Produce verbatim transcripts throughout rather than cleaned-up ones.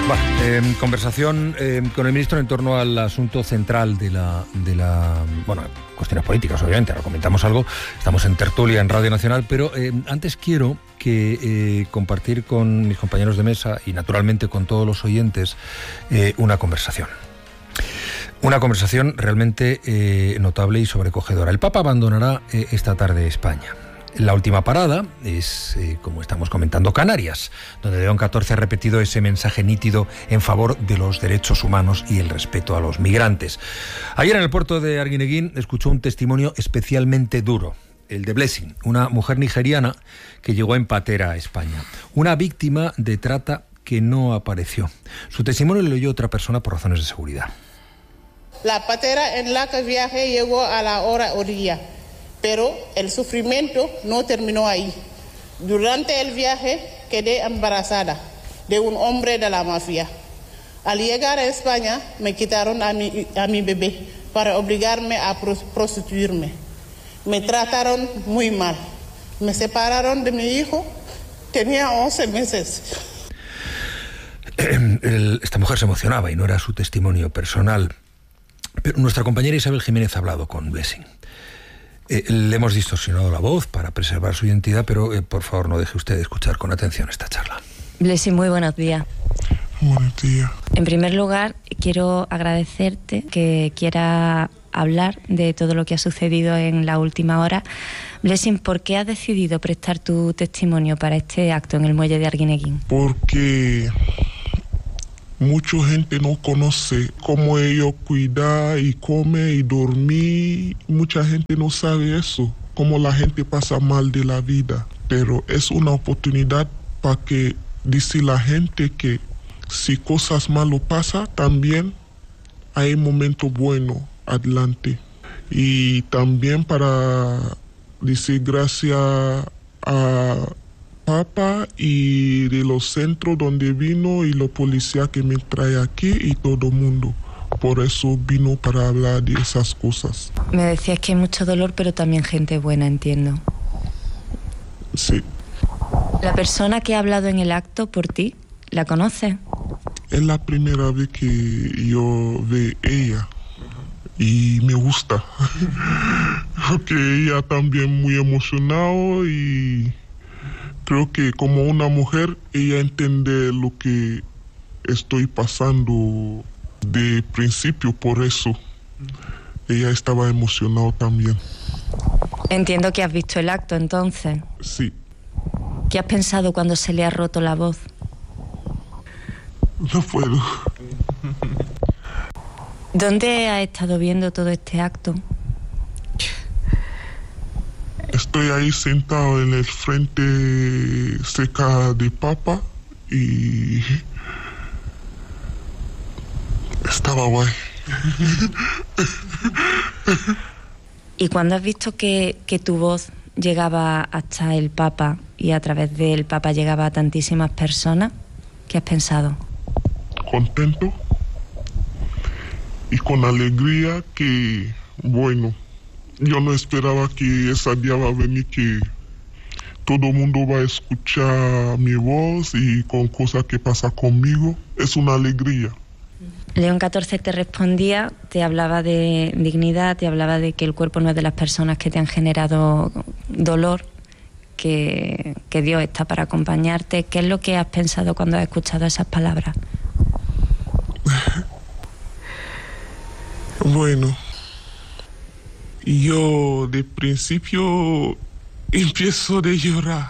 Bueno, eh, conversación eh, con el ministro en torno al asunto central de la, de la, bueno, cuestiones políticas, obviamente, ahora comentamos algo, estamos en tertulia en Radio Nacional, pero eh, antes quiero que eh, compartir con mis compañeros de mesa y naturalmente con todos los oyentes eh, una conversación. Una conversación realmente eh, notable y sobrecogedora. El Papa abandonará eh, esta tarde España. La última parada es, eh, como estamos comentando, Canarias, donde León catorce ha repetido ese mensaje nítido en favor de los derechos humanos y el respeto a los migrantes. Ayer en el puerto de Arguineguín escuchó un testimonio especialmente duro, el de Blessing, una mujer nigeriana que llegó en patera a España, una víctima de trata que no apareció. Su testimonio lo oyó otra persona por razones de seguridad. La patera en la que viajé llegó a la hora orilla. Pero el sufrimiento no terminó ahí. Durante el viaje quedé embarazada de un hombre de la mafia. Al llegar a España me quitaron a mi, a mi bebé para obligarme a prostituirme. Me trataron muy mal. Me separaron de mi hijo. Tenía once meses. Esta mujer se emocionaba y no era su testimonio personal. Pero nuestra compañera Isabel Jiménez ha hablado con Blessing. Eh, le hemos distorsionado la voz para preservar su identidad, pero eh, por favor no deje usted de escuchar con atención esta charla. Blessing, muy buenos días. Buenos días. En primer lugar, quiero agradecerte que quiera hablar de todo lo que ha sucedido en la última hora. Blessing, ¿por qué has decidido prestar tu testimonio para este acto en el muelle de Arguineguín? Porque mucha gente no conoce cómo ellos cuidan y comen y dormir. Mucha gente no sabe eso, cómo la gente pasa mal de la vida. Pero es una oportunidad para que dice la gente que si cosas malas pasan, también hay momentos buenos adelante. Y también para decir gracias a Papa y de los centros donde vino y los policías que me trae aquí y todo el mundo. Por eso vino para hablar de esas cosas. Me decías que hay mucho dolor, pero también gente buena, entiendo. Sí. ¿La persona que ha hablado en el acto por ti, la conoces? Es la primera vez que yo veo a ella y me gusta. Porque ella también muy emocionada y creo que como una mujer, ella entiende lo que estoy pasando de principio, por eso ella estaba emocionada también. Entiendo que has visto el acto, entonces. Sí. ¿Qué has pensado cuando se le ha roto la voz? No puedo. ¿Dónde has estado viendo todo este acto? Estoy ahí sentado en el frente cerca de Papa y estaba guay. ¿Y cuando has visto que, que tu voz llegaba hasta el Papa y a través del Papa llegaba a tantísimas personas, qué has pensado? Contento y con alegría que, bueno, yo no esperaba que ese día va a venir, que todo el mundo va a escuchar mi voz y con cosas que pasan conmigo. Es una alegría. León catorce te respondía, te hablaba de dignidad, te hablaba de que el cuerpo no es de las personas que te han generado dolor, que, que Dios está para acompañarte. ¿Qué es lo que has pensado cuando has escuchado esas palabras? Bueno, yo de principio empiezo de llorar,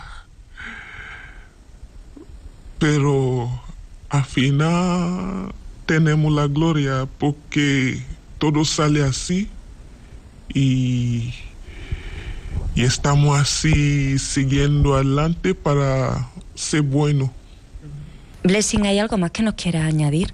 pero al final tenemos la gloria porque todo sale así y, y estamos así siguiendo adelante para ser bueno. Blessing, ¿hay algo más que nos quieras añadir?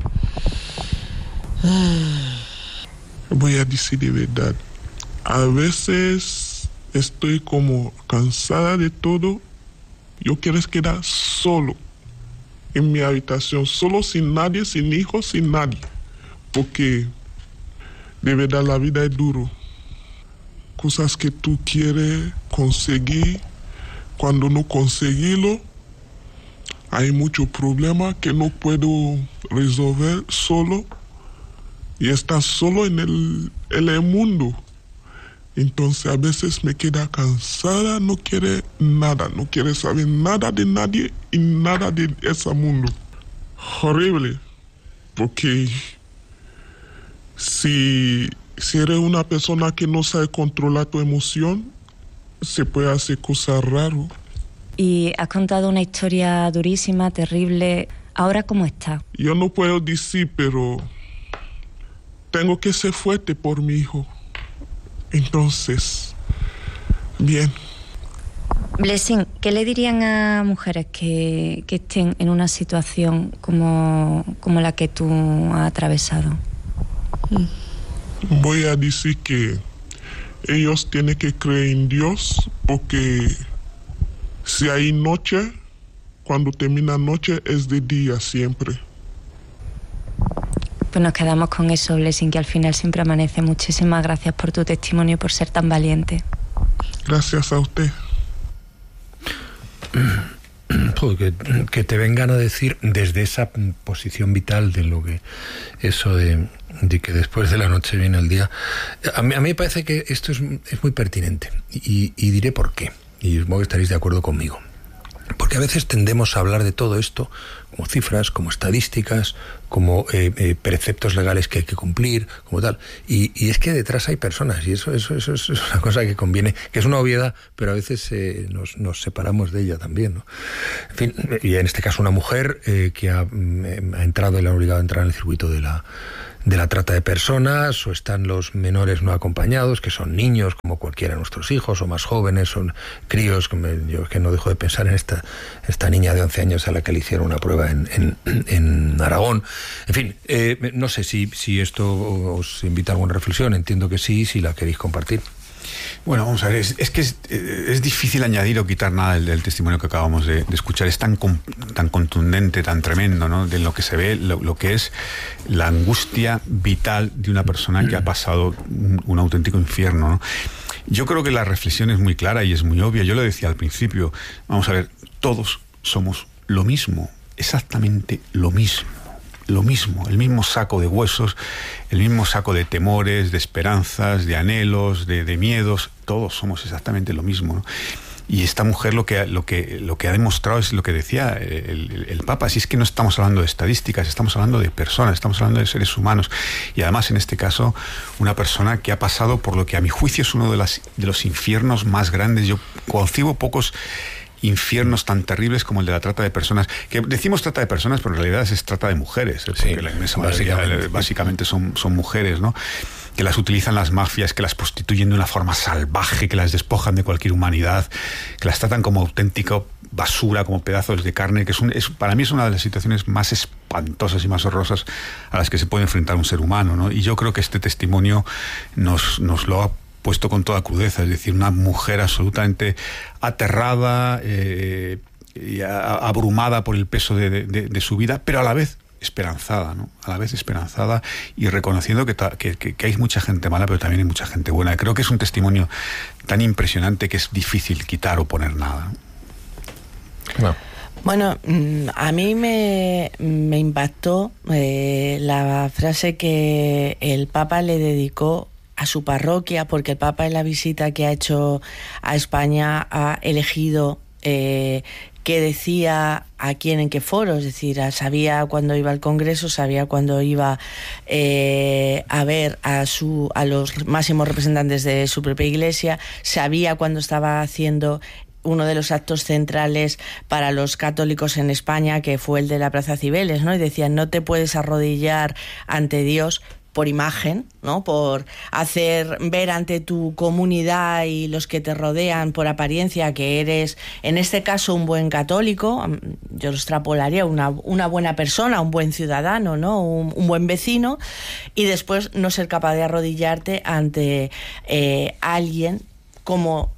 Voy a decir de verdad, a veces estoy como cansada de todo. Yo quiero quedar solo en mi habitación, solo sin nadie, sin hijos, sin nadie, porque de verdad la vida es duro. Cosas que tú quieres conseguir, cuando no conseguirlo, hay muchos problemas que no puedo resolver solo y estar solo en el, en el mundo. Entonces a veces me queda cansada, no quiere nada, no quiere saber nada de nadie y nada de ese mundo. Horrible, porque si, si eres una persona que no sabe controlar tu emoción, se puede hacer cosas raras. Y has contado una historia durísima, terrible. ¿Ahora cómo está? Yo no puedo decir, pero tengo que ser fuerte por mi hijo. Entonces, bien. Blessing, ¿qué le dirían a mujeres que, que estén en una situación como, como la que tú has atravesado? Voy a decir que ellos tienen que creer en Dios, porque si hay noche, cuando termina noche es de día siempre. Pues nos quedamos con eso, Blessing, que al final siempre amanece. Muchísimas gracias por tu testimonio y por ser tan valiente. Gracias a usted. Que, que te vengan a decir desde esa posición vital de lo que eso de, de que después de la noche viene el día. A mí, a mí me parece que esto es, es muy pertinente y, y diré por qué, y supongo que estaréis de acuerdo conmigo. Porque a veces tendemos a hablar de todo esto como cifras, como estadísticas, como eh, eh, preceptos legales que hay que cumplir, como tal. Y, y es que detrás hay personas, y eso, eso, eso es una cosa que conviene, que es una obviedad, pero a veces eh, nos, nos separamos de ella también, ¿no? En fin, y en este caso una mujer eh, que ha, ha entrado y le ha obligado a entrar en el circuito de la de la trata de personas, o están los menores no acompañados, que son niños como cualquiera de nuestros hijos, o más jóvenes, son críos. Que me, yo que no dejo de pensar en esta, esta niña de once años a la que le hicieron una prueba en, en, en Aragón. En fin, eh, no sé si, si esto os invita a alguna reflexión, entiendo que sí, si la queréis compartir. Bueno, vamos a ver, es, es que es, es difícil añadir o quitar nada del, del testimonio que acabamos de, de escuchar. Es tan, tan contundente, tan tremendo, ¿no? De lo que se ve, lo, lo que es la angustia vital de una persona que ha pasado un, un auténtico infierno, ¿no? Yo creo que la reflexión es muy clara y es muy obvia. Yo lo decía al principio, vamos a ver, todos somos lo mismo, exactamente lo mismo. Lo mismo, el mismo saco de huesos, el mismo saco de temores, de esperanzas, de anhelos, de, de miedos. Todos somos exactamente lo mismo, ¿no? Y esta mujer lo que, lo que, lo que ha demostrado es lo que decía el, el, el Papa, si es que no estamos hablando de estadísticas, estamos hablando de personas, estamos hablando de seres humanos. Y además, en este caso, una persona que ha pasado por lo que a mi juicio es uno de, las, de los infiernos más grandes. Yo concibo pocos infiernos tan terribles como el de la trata de personas, que decimos trata de personas, pero en realidad es trata de mujeres, ¿eh? Porque sí, la inmensa mayoría básicamente, básicamente son, son mujeres, ¿no? Que las utilizan las mafias, que las prostituyen de una forma salvaje, que las despojan de cualquier humanidad, que las tratan como auténtica basura, como pedazos de carne, que es, un, es para mí es una de las situaciones más espantosas y más horrorosas a las que se puede enfrentar un ser humano, ¿no? Y yo creo que este testimonio nos, nos lo ha puesto con toda crudeza, es decir, una mujer absolutamente aterrada, eh, y a, abrumada por el peso de, de, de su vida, pero a la vez esperanzada, ¿no? A la vez esperanzada y reconociendo que, ta, que, que, que hay mucha gente mala, pero también hay mucha gente buena. Creo que es un testimonio tan impresionante que es difícil quitar o poner nada. No. Bueno, a mí me, me impactó eh, la frase que el Papa le dedicó a su parroquia, porque el Papa en la visita que ha hecho a España ha elegido eh, qué decía a quién en qué foro, es decir, sabía cuando iba al Congreso, sabía cuando iba eh, a ver a, su, a los máximos representantes de su propia iglesia, sabía cuando estaba haciendo uno de los actos centrales para los católicos en España, que fue el de la Plaza Cibeles, ¿no? Y decían, no te puedes arrodillar ante Dios por imagen, ¿no? Por hacer ver ante tu comunidad y los que te rodean por apariencia que eres, en este caso, un buen católico. Yo lo extrapolaría, una, una buena persona, un buen ciudadano, ¿no? Un, un buen vecino, y después no ser capaz de arrodillarte ante eh, alguien como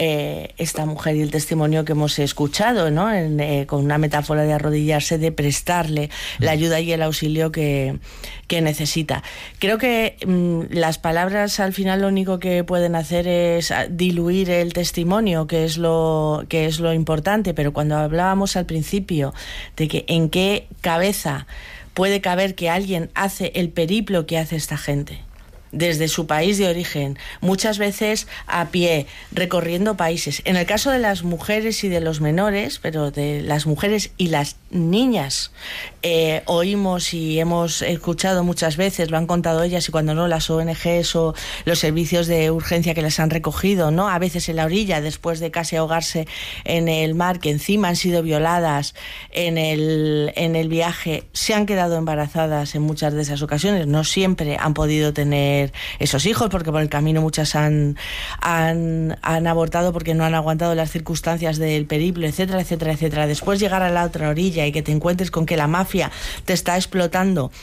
eh, esta mujer y el testimonio que hemos escuchado, ¿no? En, eh, con una metáfora de arrodillarse, de prestarle la ayuda y el auxilio que, que necesita. Creo que mmm, las palabras al final lo único que pueden hacer es diluir el testimonio, que es lo, que es lo importante, pero cuando hablábamos al principio de que en qué cabeza puede caber que alguien hace el periplo que hace esta gente desde su país de origen, muchas veces a pie, recorriendo países. En el caso de las mujeres y de los menores, pero de las mujeres y las niñas, eh, oímos y hemos escuchado muchas veces, lo han contado ellas y cuando no, las O N Ges o los servicios de urgencia que las han recogido, ¿no? A veces en la orilla, después de casi ahogarse en el mar, que encima han sido violadas en el, en el viaje, se han quedado embarazadas en muchas de esas ocasiones, no siempre han podido tener esos hijos, porque por el camino muchas han, han, han abortado porque no han aguantado las circunstancias del periplo, etcétera, etcétera, etcétera. Después llegar a la otra orilla y que te encuentres con que la mafia te está explotando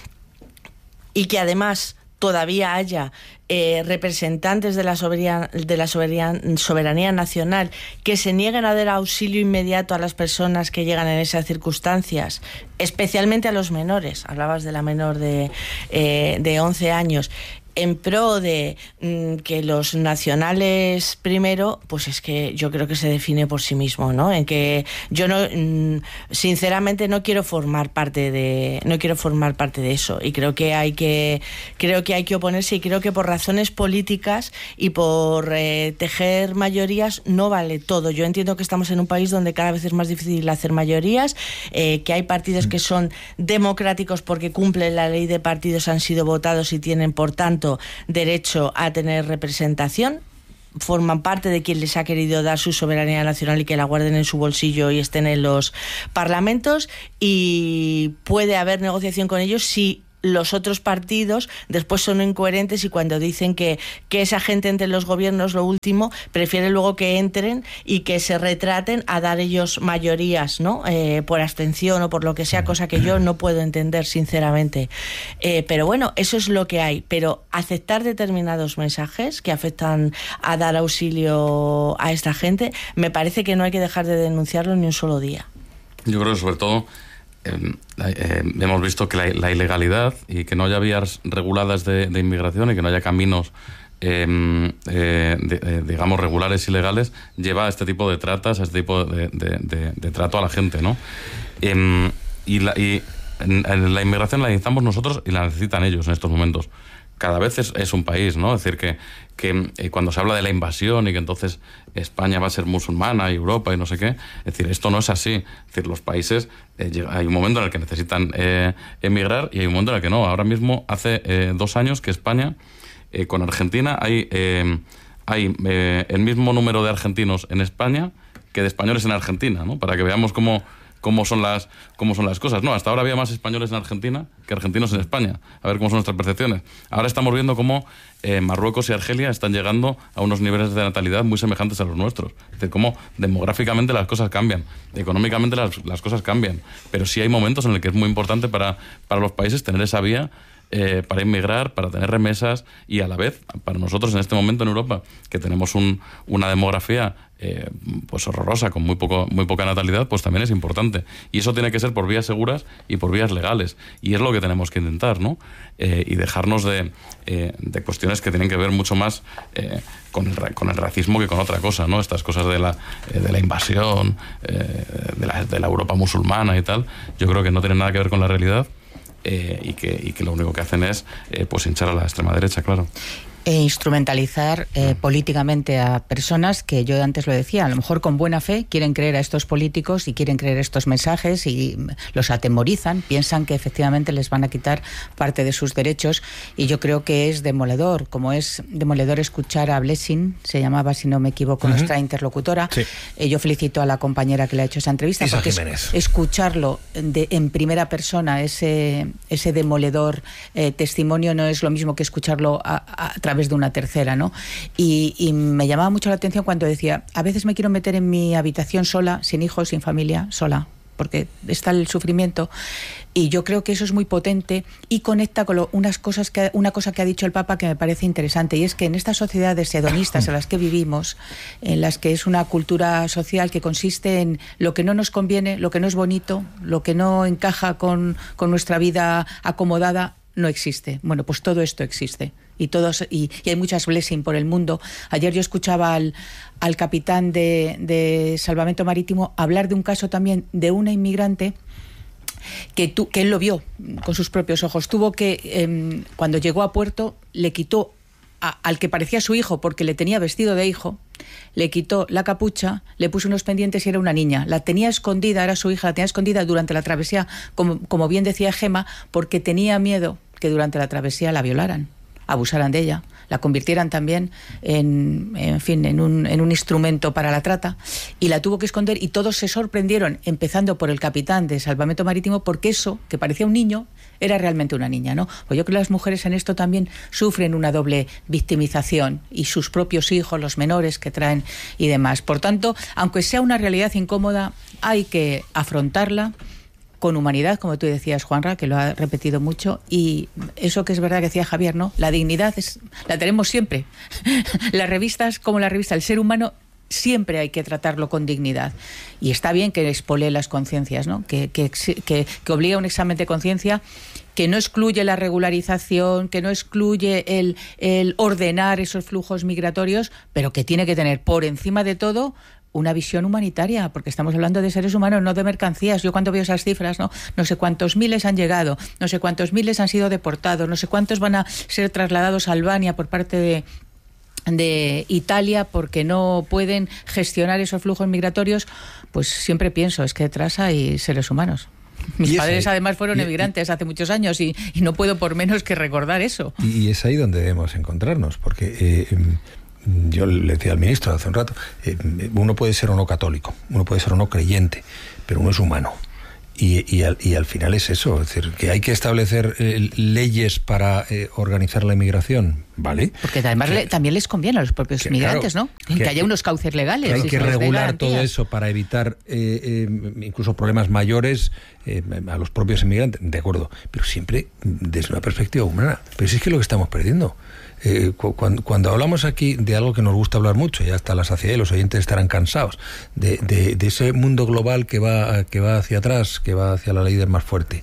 y que además todavía haya eh, representantes de la, soberanía, de la soberanía, soberanía nacional que se nieguen a dar auxilio inmediato a las personas que llegan en esas circunstancias, especialmente a los menores. Hablabas de la menor de, eh, de once años. En pro de mmm, que los nacionales primero, pues es que yo creo que se define por sí mismo, ¿no? En que yo no, mmm, sinceramente no quiero formar parte de, no quiero formar parte de eso y creo que hay que, creo que hay que oponerse y creo que por razones políticas y por eh, tejer mayorías no vale todo. Yo entiendo que estamos en un país donde cada vez es más difícil hacer mayorías, eh, que hay partidos que son democráticos porque cumplen la ley de partidos, han sido votados y tienen por tanto derecho a tener representación, forman parte de quien les ha querido dar su soberanía nacional y que la guarden en su bolsillo y estén en los parlamentos, y puede haber negociación con ellos si los otros partidos después son incoherentes y cuando dicen que, que esa gente entre los gobiernos, lo último, prefiere luego que entren y que se retraten a dar ellos mayorías, ¿no? Eh, por abstención o por lo que sea, cosa que yo no puedo entender sinceramente. Eh, pero bueno, eso es lo que hay. Pero aceptar determinados mensajes que afectan a dar auxilio a esta gente, me parece que no hay que dejar de denunciarlo ni un solo día. Yo creo que sobre todo Eh, eh, hemos visto que la, la ilegalidad y que no haya vías reguladas de, de inmigración y que no haya caminos eh, eh, de, eh, digamos regulares y legales lleva a este tipo de tratas, a este tipo de, de, de, de trato a la gente, ¿no? Eh, y la, y en, en la inmigración la necesitamos nosotros y la necesitan ellos en estos momentos. Cada vez es, es un país, ¿no? Es decir, que, que eh, cuando se habla de la invasión y que entonces España va a ser musulmana y Europa y no sé qué, es decir, esto no es así. Es decir, los países, eh, llega, hay un momento en el que necesitan eh, emigrar y hay un momento en el que no. Ahora mismo, hace eh, dos años que España, eh, con Argentina, hay, eh, hay eh, el mismo número de argentinos en España que de españoles en Argentina, ¿no? Para que veamos cómo... cómo son las cómo son las cosas. No, hasta ahora había más españoles en Argentina que argentinos en España. A ver cómo son nuestras percepciones. Ahora estamos viendo cómo eh, Marruecos y Argelia están llegando a unos niveles de natalidad muy semejantes a los nuestros. Es decir, cómo demográficamente las cosas cambian, económicamente las, las cosas cambian. Pero sí hay momentos en los que es muy importante para, para los países tener esa vía Eh, para inmigrar, para tener remesas y a la vez, para nosotros en este momento en Europa, que tenemos un, una demografía eh, pues horrorosa, con muy poco muy poca natalidad, pues también es importante. Y eso tiene que ser por vías seguras y por vías legales. Y es lo que tenemos que intentar, ¿no? Eh, y dejarnos de, eh, de cuestiones que tienen que ver mucho más eh, con, el, con el racismo que con otra cosa, ¿no? Estas cosas de la, eh, de la invasión, eh, de, la, de la Europa musulmana y tal, yo creo que no tienen nada que ver con la realidad. Eh, y, que, y que lo único que hacen es eh, pues hinchar a la extrema derecha, claro. E instrumentalizar eh, políticamente a personas que, yo antes lo decía, a lo mejor con buena fe quieren creer a estos políticos y quieren creer estos mensajes y los atemorizan, piensan que efectivamente les van a quitar parte de sus derechos, y yo creo que es demoledor, como es demoledor escuchar a Blessing, se llamaba, si no me equivoco, uh-huh. nuestra interlocutora. Sí. Eh, yo felicito a la compañera que le ha hecho esa entrevista, Isa porque Jiménez. Es, escucharlo de, en primera persona, ese, ese demoledor eh, testimonio, no es lo mismo que escucharlo a, a, a través de una tercera, ¿no? Y, y me llamaba mucho la atención cuando decía, a veces me quiero meter en mi habitación sola, sin hijos, sin familia, sola. porque está el sufrimiento. Y yo creo que eso es muy potente y conecta con lo, unas cosas que, una cosa que ha dicho el Papa que me parece interesante, y es que en estas sociedades hedonistas en las que vivimos, en las que es una cultura social que consiste en lo que no nos conviene, lo que no es bonito, lo que no encaja con, con nuestra vida acomodada, no existe. Bueno, pues todo esto existe. Y, todos, y, y hay muchas blessing por el mundo. Ayer yo escuchaba al, al capitán de, de Salvamento Marítimo hablar de un caso también de una inmigrante que, tu, que él lo vio con sus propios ojos. Tuvo que, eh, cuando llegó a puerto, le quitó a, al que parecía su hijo, porque le tenía vestido de hijo, le quitó la capucha, le puso unos pendientes y era una niña. La tenía escondida, era su hija, la tenía escondida durante la travesía, como, como bien decía Gema, porque tenía miedo que durante la travesía la violaran, abusaran de ella, la convirtieran también en, en fin, en un, en un instrumento para la trata, y la tuvo que esconder, y todos se sorprendieron, empezando por el capitán de Salvamento Marítimo, porque eso, que parecía un niño, era realmente una niña, ¿no? Pues yo creo que las mujeres en esto también sufren una doble victimización, y sus propios hijos, los menores que traen y demás. Por tanto, aunque sea una realidad incómoda, hay que afrontarla con humanidad, como tú decías, Juanra, que lo ha repetido mucho, y eso que es verdad que decía Javier, ¿no? La dignidad es, la tenemos siempre. Las revistas, como la revista El Ser Humano, siempre hay que tratarlo con dignidad. Y está bien que expolee las conciencias, ¿no? Que, que, que, que obliga a un examen de conciencia que no excluye la regularización, que no excluye el, el ordenar esos flujos migratorios, pero que tiene que tener por encima de todo una visión humanitaria, porque estamos hablando de seres humanos, no de mercancías. Yo cuando veo esas cifras, no, no sé cuántos miles han llegado, no sé cuántos miles han sido deportados, no sé cuántos van a ser trasladados a Albania por parte de de Italia porque no pueden gestionar esos flujos migratorios, pues siempre pienso, es que detrás hay seres humanos. Mis padres ahí, además fueron y, emigrantes y, hace muchos años y, y no puedo por menos que recordar eso. Y es ahí donde debemos encontrarnos, porque eh, yo le decía al ministro hace un rato, eh, uno puede ser o no católico, uno puede ser o no creyente, pero uno es humano. Y, y, al, y al final es eso, es decir, que hay que establecer eh, leyes para eh, organizar la inmigración, ¿vale? Porque además que, le, también les conviene a los propios que, inmigrantes, claro, ¿no? Que, que haya unos cauces legales. Que hay que regular todo eso para evitar eh, eh, incluso problemas mayores eh, a los propios inmigrantes, de acuerdo, pero siempre desde una perspectiva humana. Pero si es que es lo que estamos perdiendo. Eh, cuando, cuando hablamos aquí de algo que nos gusta hablar mucho, y hasta la saciedad, los oyentes estarán cansados, de, de, de ese mundo global que va, que va hacia atrás, que va hacia la ley del más fuerte,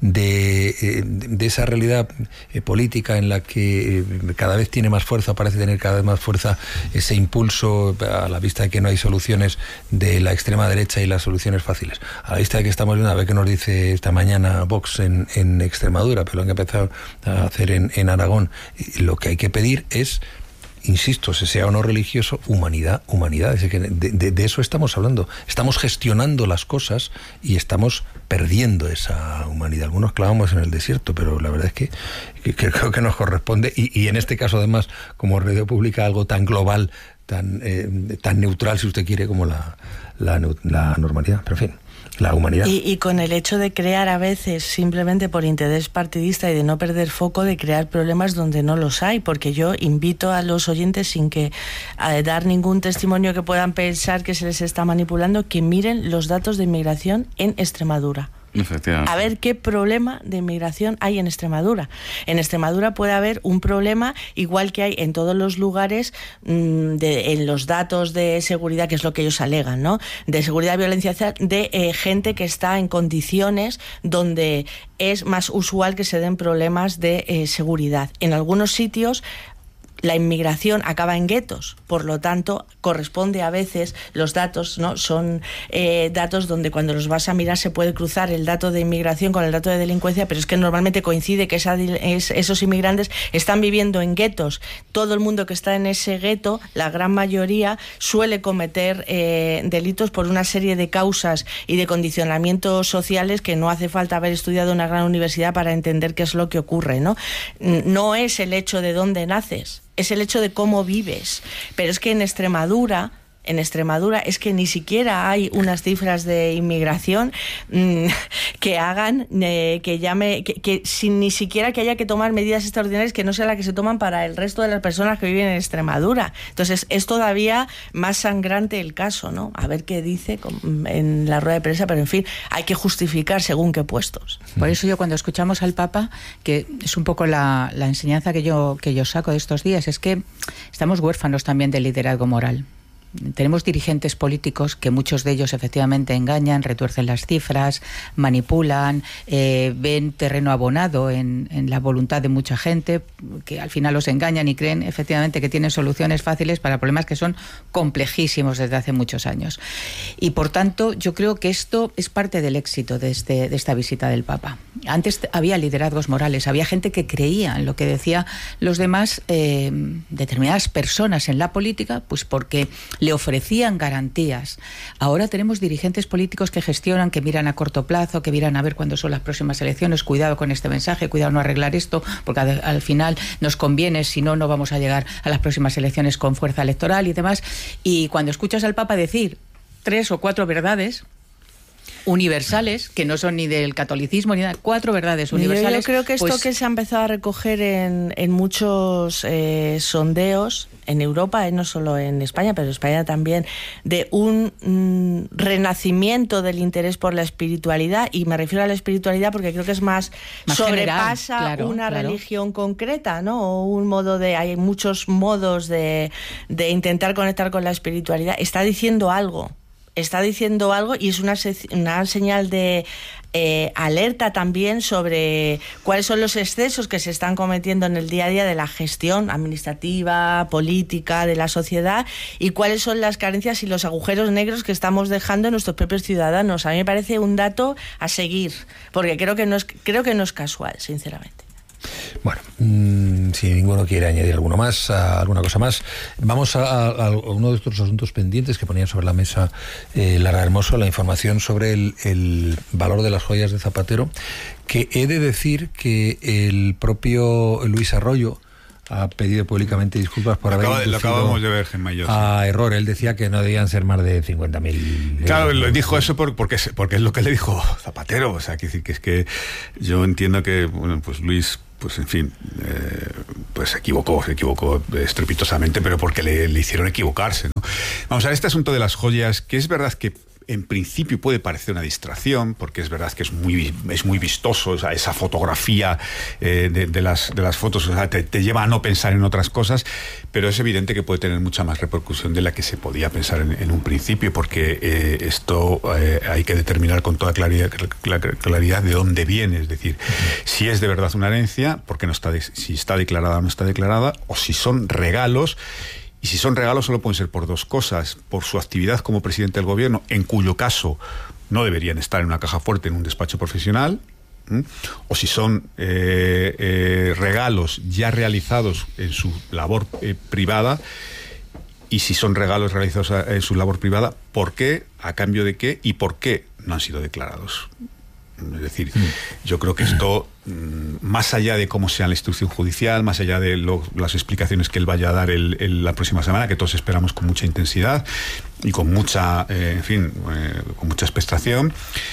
de, eh, de esa realidad eh, política en la que eh, cada vez tiene más fuerza, parece tener cada vez más fuerza ese impulso a la vista de que no hay soluciones de la extrema derecha y las soluciones fáciles. A la vista de que estamos viendo, a ver qué nos dice esta mañana Vox en, en Extremadura, pero lo han empezado a hacer en, en Aragón, lo que hay que que pedir es, insisto, se sea o no religioso, humanidad, humanidad. Es que de, de, de eso estamos hablando. Estamos gestionando las cosas y estamos perdiendo esa humanidad. Algunos clavamos en el desierto, pero la verdad es que, que, que creo que nos corresponde, y, y en este caso además, como Radio Pública, algo tan global, tan, eh, tan neutral, si usted quiere, como la, la, la normalidad. Pero en fin, la humanidad. Y, y con el hecho de crear a veces simplemente por interés partidista y de no perder foco, de crear problemas donde no los hay, porque yo invito a los oyentes, sin que a dar ningún testimonio que puedan pensar que se les está manipulando, que miren los datos de inmigración en Extremadura. Efectivamente. A ver qué problema de inmigración hay en Extremadura. En Extremadura puede haber un problema igual que hay en todos los lugares, mmm, de, en los datos de seguridad, que es lo que ellos alegan, ¿no? De seguridad y violencia, de eh, gente que está en condiciones donde es más usual que se den problemas de eh, seguridad. En algunos sitios la inmigración acaba en guetos, por lo tanto corresponde a veces, los datos, ¿no? Son eh, datos donde cuando los vas a mirar se puede cruzar el dato de inmigración con el dato de delincuencia, pero es que normalmente coincide que esa, es, esos inmigrantes están viviendo en guetos. Todo el mundo que está en ese gueto, la gran mayoría, suele cometer eh, delitos por una serie de causas y de condicionamientos sociales que no hace falta haber estudiado en una gran universidad para entender qué es lo que ocurre, ¿no? No es el hecho de dónde naces, es el hecho de cómo vives. Pero es que en Extremadura en Extremadura es que ni siquiera hay unas cifras de inmigración mmm, que hagan, eh, que llame, que, que sin ni siquiera que haya que tomar medidas extraordinarias que no sean las que se toman para el resto de las personas que viven en Extremadura. Entonces es todavía más sangrante el caso, ¿no? A ver qué dice en la rueda de prensa, pero en fin, hay que justificar según qué puestos. Por eso yo cuando escuchamos al Papa, que es un poco la, la enseñanza que yo, que yo saco de estos días, es que estamos huérfanos también de liderazgo moral. Tenemos dirigentes políticos que muchos de ellos efectivamente engañan, retuercen las cifras, manipulan, eh, ven terreno abonado en, en la voluntad de mucha gente, que al final los engañan y creen efectivamente que tienen soluciones fáciles para problemas que son complejísimos desde hace muchos años. Y por tanto, yo creo que esto es parte del éxito de, este, de esta visita del Papa. Antes había liderazgos morales, había gente que creía en lo que decían los demás, eh, determinadas personas en la política, pues porque le ofrecían garantías. Ahora tenemos dirigentes políticos que gestionan, que miran a corto plazo, que miran a ver cuándo son las próximas elecciones, cuidado con este mensaje, cuidado no arreglar esto, porque al, al final nos conviene, si no, no vamos a llegar a las próximas elecciones con fuerza electoral y demás. Y cuando escuchas al Papa decir tres o cuatro verdades universales, que no son ni del catolicismo ni nada, cuatro verdades universales. Yo, yo creo que esto pues, que se ha empezado a recoger en, en muchos eh, sondeos en Europa, eh, no solo en España, pero en España también, de un mm, renacimiento del interés por la espiritualidad, y me refiero a la espiritualidad porque creo que es más, más sobrepasa general, claro, una claro. religión concreta, ¿no? O un modo de, hay muchos modos de, de intentar conectar con la espiritualidad. Está diciendo algo. Está diciendo algo y es una, una señal de eh, alerta también sobre cuáles son los excesos que se están cometiendo en el día a día de la gestión administrativa, política, de la sociedad, y cuáles son las carencias y los agujeros negros que estamos dejando en nuestros propios ciudadanos. A mí me parece un dato a seguir, porque creo que no es, creo que no es casual, sinceramente. Bueno, mmm, si ninguno quiere añadir alguno más, a, alguna cosa más, vamos a, a, a uno de estos asuntos pendientes que ponía sobre la mesa eh, Lara Hermoso, la información sobre el, el valor de las joyas de Zapatero, que he de decir que el propio Luis Arroyo ha pedido públicamente disculpas por haber Acaba, lo acabamos de ver, Gemma y yo, a sí. error. Él decía que no debían ser más de cincuenta mil. Claro, lo dijo eso por, porque, porque es lo que le dijo Zapatero. O sea, que decir que es que yo entiendo que, bueno, pues Luis, pues en fin, eh, pues se equivocó, se equivocó estrepitosamente, pero porque le, le hicieron equivocarse, ¿no? Vamos a ver, este asunto de las joyas, que es verdad que en principio puede parecer una distracción, porque es verdad que es muy, es muy vistoso, o sea, esa fotografía eh, de, de, las, de las fotos, o sea, te, te lleva a no pensar en otras cosas, pero es evidente que puede tener mucha más repercusión de la que se podía pensar en, en un principio, porque eh, esto eh, hay que determinar con toda claridad, claridad de dónde viene, es decir, si es de verdad una herencia, porque no está de, si está declarada o no está declarada, o si son regalos. Y si son regalos solo pueden ser por dos cosas: por su actividad como presidente del gobierno, en cuyo caso no deberían estar en una caja fuerte en un despacho profesional, ¿m? O si son eh, eh, regalos ya realizados en su labor eh, privada, y si son regalos realizados en su labor privada, ¿por qué? ¿A cambio de qué? ¿Y por qué no han sido declarados? Es decir, yo creo que esto, más allá de cómo sea la instrucción judicial, más allá de lo, las explicaciones que él vaya a dar el, el, la próxima semana, que todos esperamos con mucha intensidad y con mucha, eh, en fin, eh, con mucha expectación,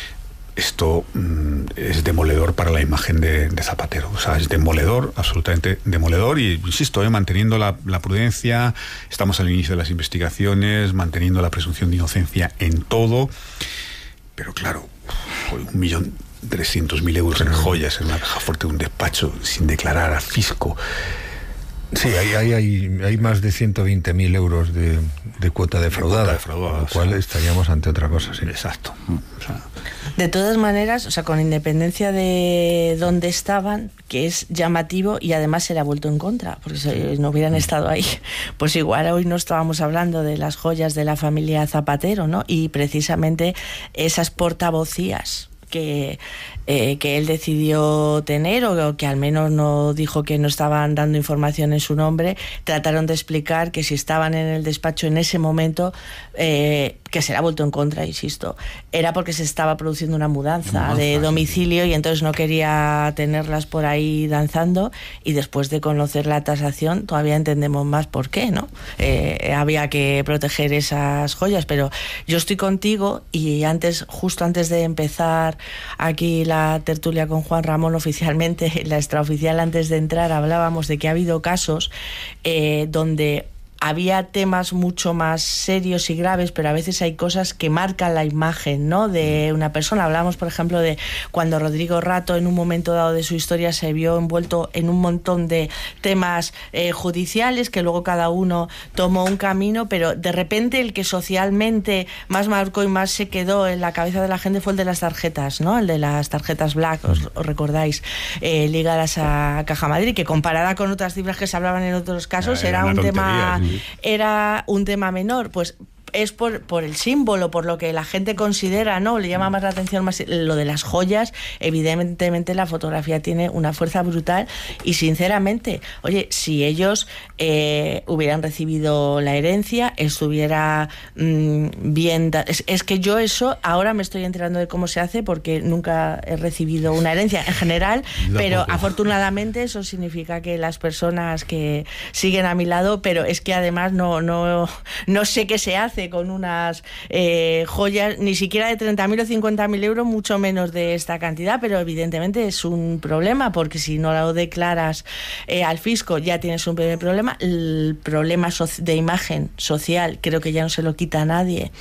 esto mm, es demoledor para la imagen de, de Zapatero. O sea, es demoledor, absolutamente demoledor, y insisto, eh, manteniendo la, la prudencia, estamos al inicio de las investigaciones, manteniendo la presunción de inocencia en todo, pero claro, un millón trescientos mil euros en joyas en una caja fuerte de un despacho sin declarar al fisco. Sí, hay, hay, hay, hay más de ciento veinte mil euros de, de cuota defraudada, de defraudada, con lo cual estaríamos ante otra cosa. Sí. Exacto. O sea, de todas maneras, o sea, con independencia de dónde estaban, que es llamativo, y además se le ha vuelto en contra, porque si no hubieran estado ahí, pues igual hoy no estábamos hablando de las joyas de la familia Zapatero, ¿no? Y precisamente esas portavocías que, eh, que él decidió tener, o, o que al menos no dijo que no estaban dando información en su nombre, trataron de explicar que si estaban en el despacho en ese momento, eh, que se le ha vuelto en contra, insisto, era porque se estaba produciendo una mudanza, mudanza de domicilio, y entonces no quería tenerlas por ahí danzando, y después de conocer la tasación todavía entendemos más por qué, ¿no? Eh, había que proteger esas joyas, pero yo estoy contigo, y antes, justo antes de empezar aquí la tertulia con Juan Ramón oficialmente, la extraoficial antes de entrar, hablábamos de que ha habido casos eh, donde había temas mucho más serios y graves, pero a veces hay cosas que marcan la imagen, ¿no?, de una persona. Hablamos, por ejemplo, de cuando Rodrigo Rato en un momento dado de su historia se vio envuelto en un montón de temas eh, judiciales, que luego cada uno tomó un camino, pero de repente el que socialmente más marcó y más se quedó en la cabeza de la gente fue el de las tarjetas, ¿no?, el de las tarjetas Black, os, os recordáis, eh, ligadas a Caja Madrid, que comparada con otras cifras que se hablaban en otros casos, era, era un tema... Sí. Era un tema menor, pues es por, por el símbolo, por lo que la gente considera, ¿no? Le llama más la atención más lo de las joyas. Evidentemente la fotografía tiene una fuerza brutal, y sinceramente, oye, si ellos eh, hubieran recibido la herencia, estuviera mmm, bien... Da- es, es que yo eso ahora me estoy enterando de cómo se hace, porque nunca he recibido una herencia en general, no, pero poco. Afortunadamente eso significa que las personas que siguen a mi lado, pero es que además no, no, no sé qué se hace con unas eh, joyas, ni siquiera de treinta mil o cincuenta mil euros, mucho menos de esta cantidad, pero evidentemente es un problema, porque si no lo declaras eh, al fisco ya tienes un primer problema. El problema so- de imagen social creo que ya no se lo quita a nadie.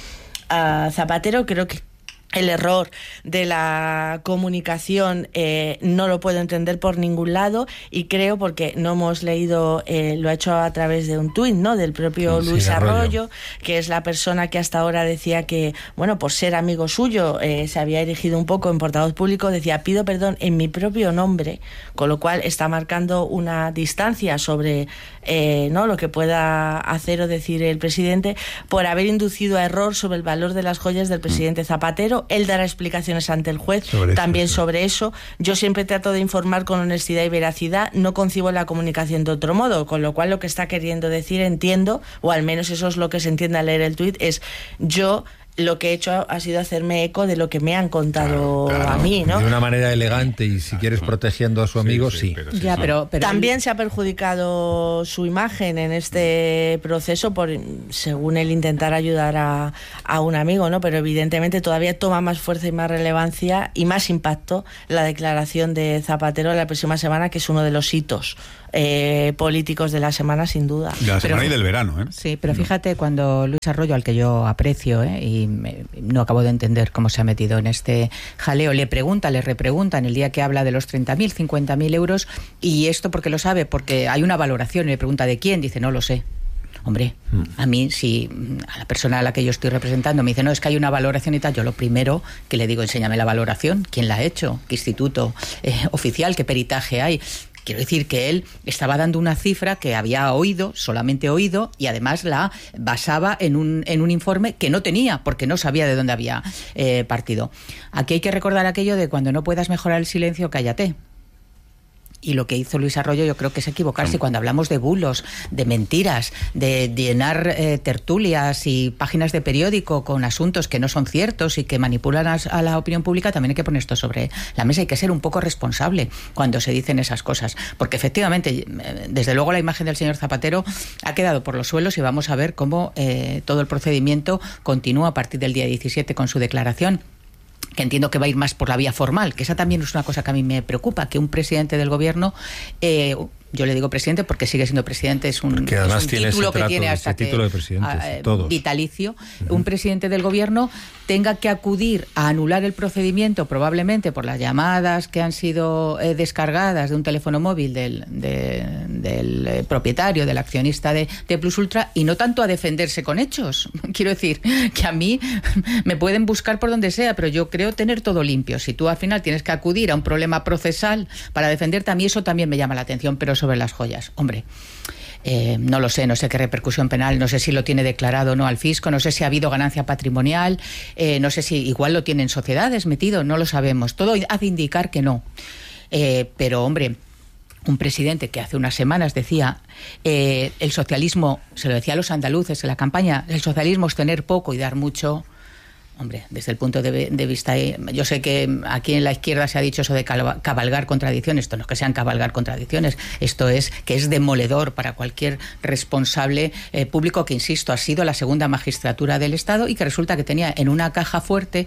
A Zapatero creo que el error de la comunicación eh, no lo puedo entender por ningún lado, y creo, porque no hemos leído, eh, lo ha hecho a través de un tuit, ¿no?, del propio sí, Luis sí, Arroyo, Arroyo, que es la persona que hasta ahora decía que, bueno, por ser amigo suyo, eh, se había erigido un poco en portavoz público, decía, pido perdón en mi propio nombre, con lo cual está marcando una distancia sobre eh, ¿no?, lo que pueda hacer o decir el presidente, por haber inducido a error sobre el valor de las joyas del presidente Zapatero. Él dará explicaciones ante el juez sobre también eso, sí. sobre eso. Yo siempre trato de informar con honestidad y veracidad, no concibo la comunicación de otro modo, con lo cual lo que está queriendo decir, entiendo, o al menos eso es lo que se entiende al leer el tuit, es yo... lo que he hecho ha sido hacerme eco de lo que me han contado claro, claro. a mí, ¿no? De una manera elegante, y si quieres protegiendo a su amigo, sí. sí. sí. Pero sí ya, pero, pero también él... se ha perjudicado su imagen en este proceso por, según él, intentar ayudar a, a un amigo, ¿no? Pero evidentemente todavía toma más fuerza y más relevancia y más impacto la declaración de Zapatero la próxima semana, que es uno de los hitos eh, políticos de la semana, sin duda. De la semana pero, y del verano, ¿eh? Sí, pero fíjate, cuando Luis Arroyo, al que yo aprecio, ¿eh? y me, no acabo de entender cómo se ha metido en este jaleo, le pregunta, le repregunta en el día que habla de los treinta mil, cincuenta mil euros, y esto porque lo sabe, porque hay una valoración, y le pregunta ¿de quién? Dice, no lo sé. Hombre, a mí, si a la persona a la que yo estoy representando me dice, no, es que hay una valoración y tal, yo lo primero que le digo, enséñame la valoración, quién la ha hecho, qué instituto eh, oficial, qué peritaje hay. Quiero decir que él estaba dando una cifra que había oído, solamente oído, y además la basaba en un, en un informe que no tenía, porque no sabía de dónde había eh, partido. Aquí hay que recordar aquello de cuando no puedas mejorar el silencio, cállate. Y lo que hizo Luis Arroyo yo creo que es equivocarse. Cuando hablamos de bulos, de mentiras, de llenar eh, tertulias y páginas de periódico con asuntos que no son ciertos y que manipulan a, a la opinión pública, también hay que poner esto sobre la mesa. Hay que ser un poco responsable cuando se dicen esas cosas, porque efectivamente, desde luego, la imagen del señor Zapatero ha quedado por los suelos, y vamos a ver cómo eh, todo el procedimiento continúa a partir del día diecisiete con su declaración, que entiendo que va a ir más por la vía formal, que esa también es una cosa que a mí me preocupa, que un presidente del gobierno, eh, yo le digo presidente porque sigue siendo presidente, es un, es un título que tiene hasta que, título de presidente, eh, todos. vitalicio, uh-huh. un presidente del gobierno tenga que acudir a anular el procedimiento, probablemente por las llamadas que han sido eh, descargadas de un teléfono móvil del, de, del eh, propietario, del accionista de, de Plus Ultra, y no tanto a defenderse con hechos. Quiero decir que a mí me pueden buscar por donde sea, pero yo creo tener todo limpio. Si tú al final tienes que acudir a un problema procesal para defenderte, a mí eso también me llama la atención. Pero sobre las joyas, hombre, Eh, no lo sé, no sé qué repercusión penal, no sé si lo tiene declarado o no al fisco, no sé si ha habido ganancia patrimonial, eh, no sé si igual lo tienen sociedades metido, no lo sabemos. Todo hace indicar que no. Eh, pero, hombre, un presidente que hace unas semanas decía eh, el socialismo, se lo decía a los andaluces en la campaña, el socialismo es tener poco y dar mucho. Hombre, desde el punto de, de vista, yo sé que aquí en la izquierda se ha dicho eso de cabalgar contradicciones. Esto no es que sean cabalgar contradicciones, esto es que es demoledor para cualquier responsable eh, público que, insisto, ha sido la segunda magistratura del Estado y que resulta que tenía en una caja fuerte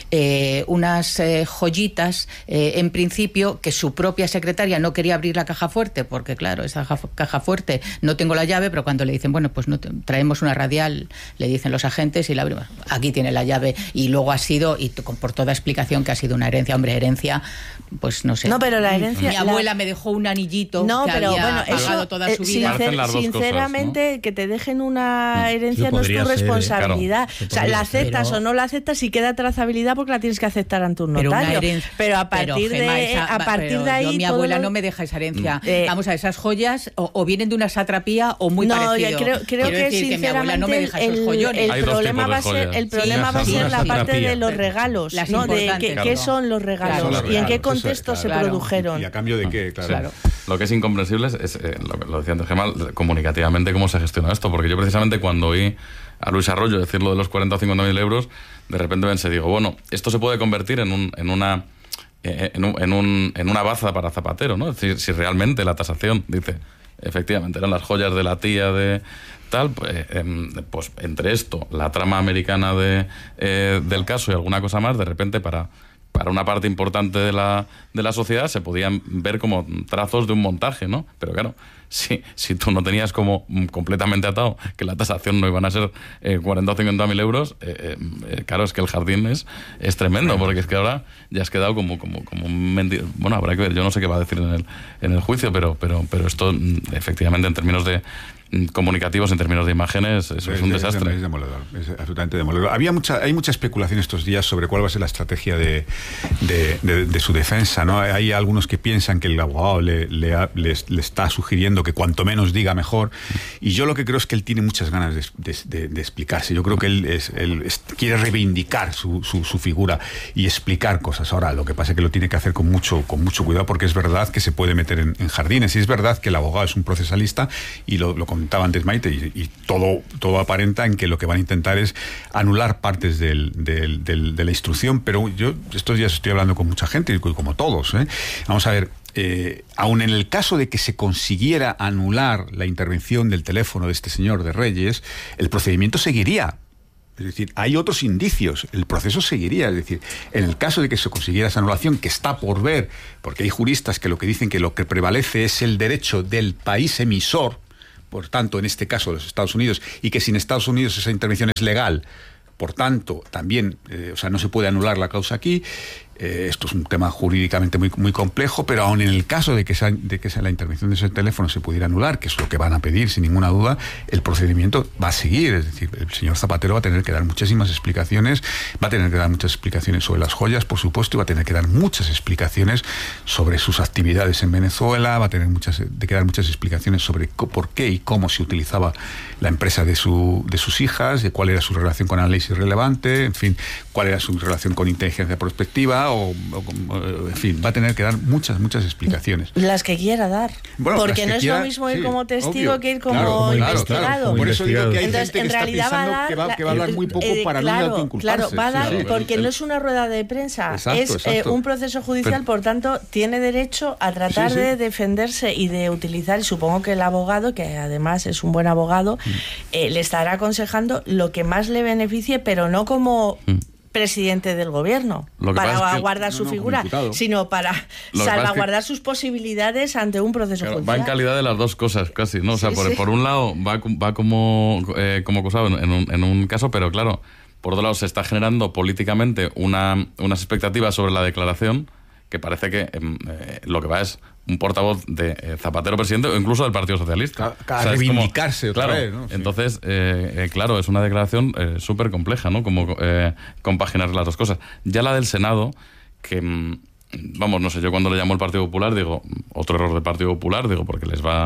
eh, unas eh, joyitas, eh, en principio, que su propia secretaria no quería abrir la caja fuerte, porque claro, esa caja fuerte no tengo la llave, pero cuando le dicen, bueno, pues no te, traemos una radial, le dicen los agentes y la abrimos. Aquí tiene la llave. Y luego ha sido, y por toda explicación, que ha sido una herencia. Hombre, herencia, pues no sé. No, pero la herencia... Mi abuela la... me dejó un anillito no, que pero, había bueno, pagado eso, toda su vida. Sincer, sinceramente, cosas, ¿no? Que te dejen una herencia no es tu responsabilidad. Ser, claro. O sea, la aceptas pero... o no la aceptas y queda trazabilidad porque la tienes que aceptar ante un notario. Pero, herencia, pero a partir pero, Gemma, de, esa, a partir de ahí... Yo, mi abuela lo... no me deja esa herencia. Eh, Vamos a esas joyas o, o vienen de una satrapía o muy no, parecido. Creo, creo que decir, sinceramente que mi abuela no me deja esos joyones. El problema va a ser el problema va a ser la parte de los regalos, ¿no? De qué, claro. qué son los regalos claro, y en qué contexto se claro. produjeron. Y a cambio de qué, claro. claro. Lo que es incomprensible es, es eh, lo, lo decía antes Gemma, comunicativamente cómo se gestiona esto, porque yo precisamente cuando oí a Luis Arroyo decir lo de los cuarenta o cincuenta mil euros, de repente pensé, digo, bueno, esto se puede convertir en un, en una eh, en, un, en, un, en una baza para Zapatero, ¿no? Es decir, si realmente la tasación dice, efectivamente, eran las joyas de la tía de tal, pues, eh, pues entre esto, la trama americana de, eh, del caso y alguna cosa más, de repente para, para una parte importante de la, de la sociedad se podían ver como trazos de un montaje, ¿no? Pero claro, si, si tú no tenías como completamente atado que la tasación no iban a ser eh, cuarenta o cincuenta mil euros, eh, eh, claro, es que el jardín es, es tremendo, porque es que ahora ya has quedado como, como, como un mentiroso. Bueno, habrá que ver, yo no sé qué va a decir en el, en el juicio, pero, pero, pero esto efectivamente en términos de comunicativos, en términos de imágenes, eso es, es un es, desastre. Es demoledor, es absolutamente demoledor. Había mucha, hay mucha especulación estos días sobre cuál va a ser la estrategia de, de, de, de su defensa, ¿no? Hay algunos que piensan que el abogado le, le, ha, le, le está sugiriendo que cuanto menos diga mejor, y yo lo que creo es que él tiene muchas ganas de, de, de, de explicarse. Yo creo que él, es, él es, quiere reivindicar su, su, su figura y explicar cosas. Ahora, lo que pasa es que lo tiene que hacer con mucho, con mucho cuidado, porque es verdad que se puede meter en, en jardines, y es verdad que el abogado es un procesalista, y lo, lo comentaba antes Maite, y, y todo, todo aparenta en que lo que van a intentar es anular partes del, del, del, de la instrucción, pero yo estos días estoy hablando con mucha gente, y como todos, ¿eh? Vamos a ver, eh, aun en el caso de que se consiguiera anular la intervención del teléfono de este señor de Reyes, el procedimiento seguiría. Es decir, hay otros indicios, el proceso seguiría. Es decir, en el caso de que se consiguiera esa anulación, que está por ver, porque hay juristas que lo que dicen que lo que prevalece es el derecho del país emisor, por tanto, en este caso los Estados Unidos, y que sin Estados Unidos esa intervención es legal, por tanto, también, eh, o sea, no se puede anular la causa aquí. Eh, esto es un tema jurídicamente muy, muy complejo, pero aun en el caso de que, esa, de que esa, la intervención de ese teléfono se pudiera anular, que es lo que van a pedir sin ninguna duda, el procedimiento va a seguir. Es decir, el señor Zapatero va a tener que dar muchísimas explicaciones, va a tener que dar muchas explicaciones sobre las joyas, por supuesto, y va a tener que dar muchas explicaciones sobre sus actividades en Venezuela, va a tener muchas, de que dar muchas explicaciones sobre por qué y cómo se utilizaba la empresa de, su, de sus hijas, de cuál era su relación con análisis relevante, en fin, cuál era su relación con inteligencia prospectiva, O, o, en fin, va a tener que dar muchas, muchas explicaciones. Las que quiera dar. Bueno, porque no es quiera, lo mismo ir sí, como testigo obvio, que ir como claro, investigado. Claro, claro. Por eso digo que hay Entonces, gente que está pensando va que, va, que va a hablar muy poco eh, para claro, no inculparse. Claro, va a dar, sí, sí. porque no es una rueda de prensa, exacto, es exacto. Eh, un proceso judicial, Pero, por tanto, tiene derecho a tratar sí, sí. de defenderse y de utilizar, y supongo que el abogado, que además es un buen abogado, mm. eh, le estará aconsejando lo que más le beneficie, pero no como... Mm. presidente del gobierno para guardar es que, su no, no, figura, sino para salvaguardar es que, sus posibilidades ante un proceso claro, judicial. Va en calidad de las dos cosas casi, ¿no? O sea, sí, por, sí. por un lado va, va como, eh, como acusado en un, en un caso, pero claro, por otro lado se está generando políticamente una, unas expectativas sobre la declaración que parece que eh, lo que va es un portavoz de eh, Zapatero presidente o incluso del Partido Socialista. A, a o sea, reivindicarse como, otra claro, vez, ¿no? Sí. Entonces, eh, eh, claro, es una declaración eh, súper compleja, ¿no? Como eh, compaginar las dos cosas. Ya la del Senado, que, vamos, no sé, yo cuando le llamó el Partido Popular, digo, otro error del Partido Popular, digo, porque les va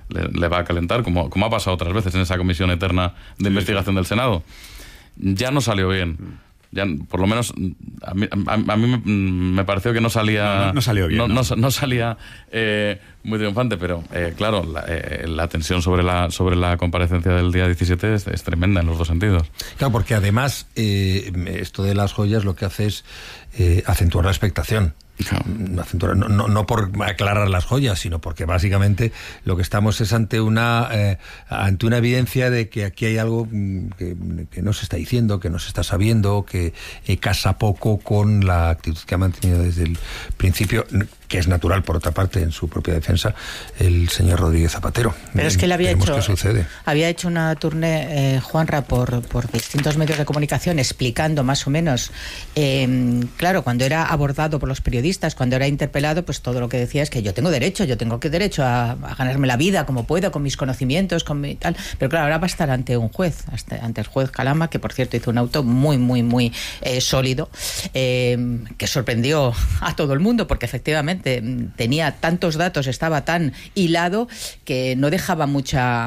le, le va a calentar, como, como ha pasado otras veces en esa comisión eterna de investigación del Senado. Ya no salió bien. Ya, por lo menos a mí, a, a mí me, me pareció que no salía no, no, no salió bien no, no, no, no salía eh, muy triunfante, pero eh, claro, la, eh, la tensión sobre la sobre la comparecencia del día diecisiete es, es tremenda en los dos sentidos. Claro, porque además eh, esto de las joyas lo que hace es eh, acentuar la expectación. Claro. No, no, no por aclarar las joyas, sino porque básicamente lo que estamos es ante una eh, ante una evidencia de que aquí hay algo que, que no se está diciendo, que no se está sabiendo, que eh, casa poco con la actitud que ha mantenido desde el principio, que es natural, por otra parte, en su propia defensa, el señor Rodríguez Zapatero. Pero es que él había hecho, qué sucede. había hecho una tournée, eh, Juanra, por, por distintos medios de comunicación, explicando más o menos, eh, claro, cuando era abordado por los periodistas, cuando era interpelado, pues todo lo que decía es que yo tengo derecho, yo tengo que derecho a, a ganarme la vida como puedo, con mis conocimientos, con mi tal. Pero claro, ahora va a estar ante un juez, ante el juez Calama, que por cierto hizo un auto muy, muy, muy eh, sólido, eh, que sorprendió a todo el mundo, porque efectivamente tenía tantos datos, estaba tan hilado que no dejaba mucha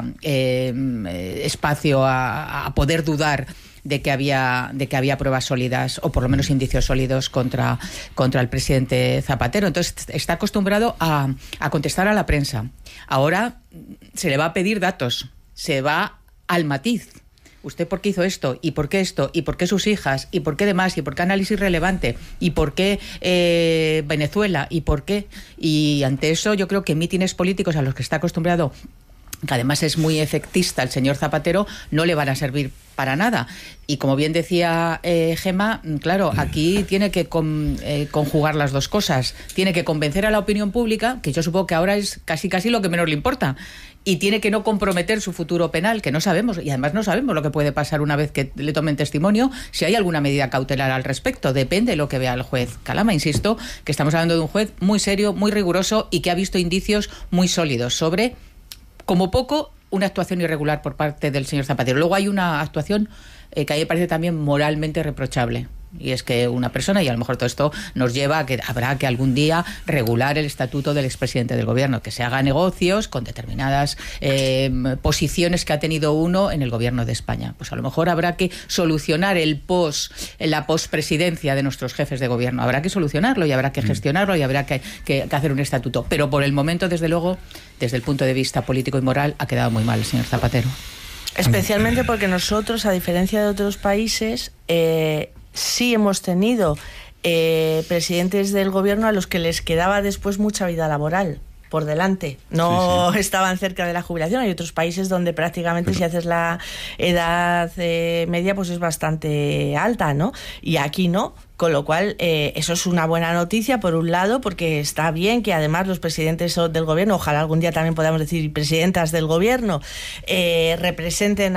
eh, espacio a, a poder dudar de que había de que había pruebas sólidas o por lo menos indicios sólidos contra, contra el presidente Zapatero. Entonces está acostumbrado a, a contestar a la prensa. Ahora se le va a pedir datos, se va al matiz. ¿Usted por qué hizo esto? ¿Y por qué esto? ¿Y por qué sus hijas? ¿Y por qué demás? ¿Y por qué análisis relevante? ¿Y por qué eh, Venezuela? ¿Y por qué? Y ante eso yo creo que mítines políticos a los que está acostumbrado, que además es muy efectista el señor Zapatero, no le van a servir para nada. Y como bien decía eh, Gema, claro, aquí tiene que con, eh, conjugar las dos cosas. Tiene que convencer a la opinión pública, que yo supongo que ahora es casi casi lo que menos le importa, y tiene que no comprometer su futuro penal, que no sabemos, y además no sabemos lo que puede pasar una vez que le tomen testimonio, si hay alguna medida cautelar al respecto. Depende de lo que vea el juez Calama. Insisto que estamos hablando de un juez muy serio, muy riguroso y que ha visto indicios muy sólidos sobre, como poco, una actuación irregular por parte del señor Zapatero. Luego hay una actuación eh, que a mí me parece también moralmente reprochable. Y es que una persona, y a lo mejor todo esto nos lleva a que habrá que algún día regular el estatuto del expresidente del gobierno, que se haga negocios con determinadas eh, posiciones que ha tenido uno en el gobierno de España. Pues a lo mejor habrá que solucionar el pos, la pospresidencia de nuestros jefes de gobierno. Habrá que solucionarlo y habrá que gestionarlo y habrá que, que, que hacer un estatuto. Pero por el momento, desde luego, desde el punto de vista político y moral, ha quedado muy mal el señor Zapatero. Especialmente porque nosotros, a diferencia de otros países, eh, sí hemos tenido eh, presidentes del gobierno a los que les quedaba después mucha vida laboral por delante. No sí, sí. estaban cerca de la jubilación. Hay otros países donde prácticamente Pero... si haces la edad eh, media pues es bastante alta, ¿no? Y aquí no. Con lo cual, eh, eso es una buena noticia, por un lado, porque está bien que además los presidentes del gobierno, ojalá algún día también podamos decir presidentas del gobierno, eh, representen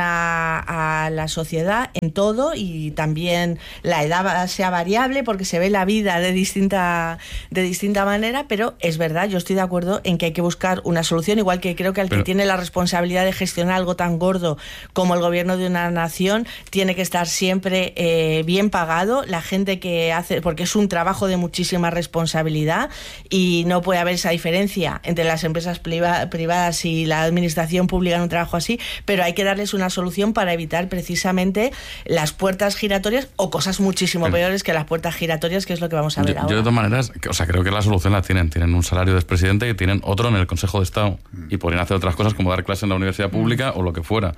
a, a la sociedad en todo, y también la edad sea variable porque se ve la vida de distinta, de distinta manera, pero es verdad, yo estoy de acuerdo en que hay que buscar una solución, igual que creo que el pero... que tiene la responsabilidad de gestionar algo tan gordo como el gobierno de una nación tiene que estar siempre eh, bien pagado. La gente que hace, porque es un trabajo de muchísima responsabilidad y no puede haber esa diferencia entre las empresas priva, privadas y la administración pública en un trabajo así, pero hay que darles una solución para evitar precisamente las puertas giratorias o cosas muchísimo pero, peores que las puertas giratorias, que es lo que vamos a ver yo, ahora. Yo de todas maneras, o sea, creo que la solución la tienen. Tienen un salario de expresidente y tienen otro en el Consejo de Estado y podrían hacer otras cosas como dar clases en la universidad pública o lo que fuera.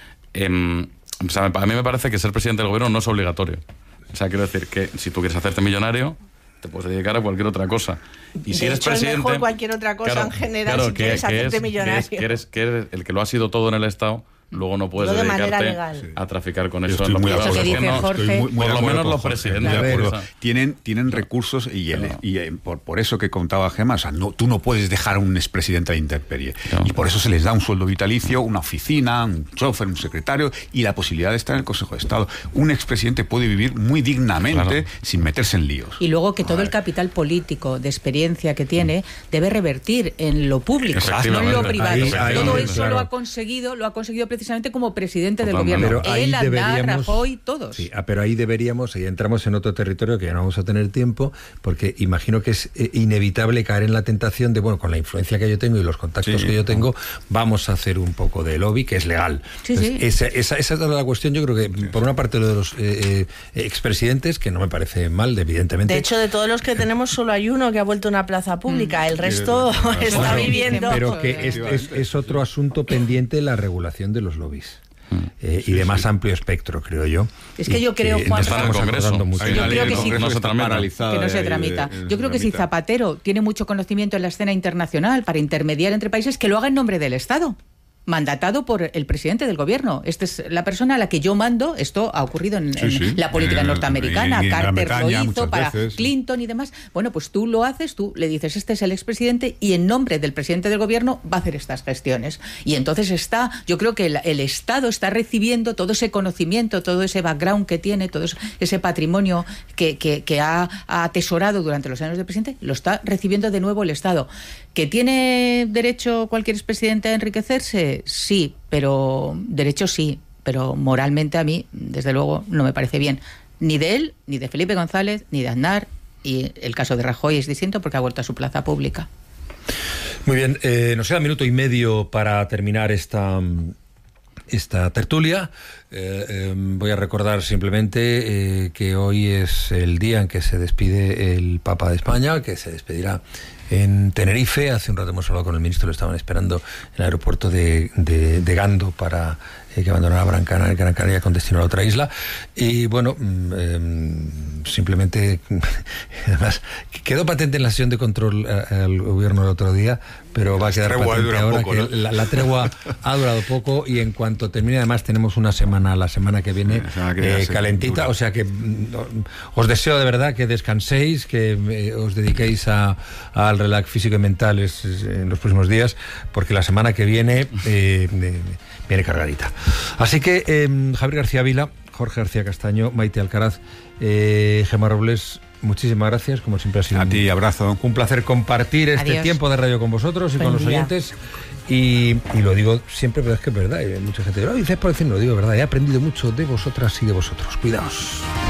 Eh, o sea, a mí me parece que ser presidente del gobierno no es obligatorio. O sea, quiero decir que si tú quieres hacerte millonario, te puedes dedicar a cualquier otra cosa. Y si de eres hecho, presidente, es mejor cualquier otra cosa claro, en general, claro, si que, quieres que hacerte es, millonario. Que, es, que, eres, que eres el que lo ha sido todo en el Estado, luego no puedes no de dedicarte a traficar con eso en los privados. Eso que dice no, Jorge, muy, muy por lo menos los Jorge, presidentes. De acuerdo. Tienen, tienen recursos y, el, no. y por, por eso que contaba Gema, o sea, no, tú no puedes dejar a un expresidente a la intemperie. No. Y por eso se les da un sueldo vitalicio, una oficina, un chofer, un secretario y la posibilidad de estar en el Consejo de Estado. Un expresidente puede vivir muy dignamente claro. sin meterse en líos. Y luego que todo el capital político de experiencia que tiene debe revertir en lo público, no en lo privado. Ahí, ahí, todo eso claro. lo ha conseguido, lo ha conseguido precisamente como presidente del Totalmente. gobierno. Pero ahí Él, Aznar, deberíamos- Rajoy, todos. Sí, ah, pero ahí deberíamos, y entramos en otro territorio que ya no vamos a tener tiempo, porque imagino que es eh, inevitable caer en la tentación de, bueno, con la influencia que yo tengo y los contactos Sí. que yo tengo, vamos a hacer un poco de lobby, que es legal. Sí, Entonces, sí. Esa, esa, esa es la cuestión. Yo creo que, por una parte, lo de los eh, eh, expresidentes, que no me parece mal, evidentemente. De hecho, de todos los que tenemos, solo hay uno que ha vuelto a una plaza pública. El resto está Bueno, viviendo. Pero que es, es- es otro asunto pendiente la regulación de los lobbies. Eh, y de más amplio espectro, creo yo. Es que Y yo creo, Juan- nos Está en el estamos Congreso. acordando mucho. Hay una Yo ley creo del que sí. Congreso No se que está tramita. paralizada Que no de se ahí, tramita. de- de- Yo creo que si tramita. Zapatero tiene mucho conocimiento en la escena internacional para intermediar entre países, que lo haga en nombre del Estado, mandatado por el presidente del gobierno. Esta es la persona a la que yo mando. Esto ha ocurrido en, Sí, en sí. la política En- norteamericana. y en Gran Carter lo Bretaña hizo muchas para veces. Clinton y demás. Bueno, pues tú lo haces, tú le dices, este es el expresidente y en nombre del presidente del gobierno va a hacer estas gestiones. Y entonces está, yo creo que el, el Estado está recibiendo todo ese conocimiento, todo ese background que tiene, todo ese patrimonio que, que, que ha, ha atesorado durante los años de presidente, lo está recibiendo de nuevo el Estado. ¿Que tiene derecho cualquier expresidente a enriquecerse? Sí, pero derecho sí, pero moralmente a mí, desde luego, no me parece bien. Ni de él, ni de Felipe González, ni de Aznar, y el caso de Rajoy es distinto porque ha vuelto a su plaza pública. Muy bien, eh, nos queda minuto y medio para terminar esta, esta tertulia. Eh, eh, voy a recordar simplemente eh, que hoy es el día en que se despide el Papa de España, que se despedirá en Tenerife. Hace un rato hemos hablado con el ministro, lo estaban esperando en el aeropuerto de, de, de Gando para eh, que abandonara Gran Canaria, Gran Canaria con destino a la otra isla. Y bueno, mm, eh, simplemente, además, quedó patente en la sesión de control eh, al gobierno el otro día, pero va a quedar tregua patente dura ahora poco, que ¿no? la, la tregua ha durado poco y en cuanto termine, además tenemos una semana, la semana que viene, La semana que viene eh, se calentita, dura. o sea que mm, os deseo de verdad que descanséis, que eh, os dediquéis a, al relax físico y mental es- es en los próximos días, porque la semana que viene eh, eh, viene cargadita. Así que eh, Javier García Vila, Jorge García Castaño, Maite Alcaraz, eh, Gemma Robles, muchísimas gracias, como siempre ha sido A un- ti, abrazo. un placer compartir este Adiós. tiempo de radio con vosotros y Buen con los día. oyentes. Y, y lo digo siempre, pero es que es verdad. Y mucha gente dice, "Ay, dices por decir, no lo digo, es verdad. He aprendido mucho de vosotras y de vosotros. Cuidaos.